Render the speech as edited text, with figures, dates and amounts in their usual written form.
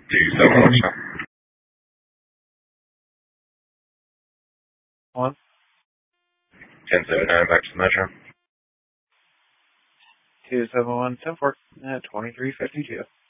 One. 1079 back to the Metro. 271 10 at 2352.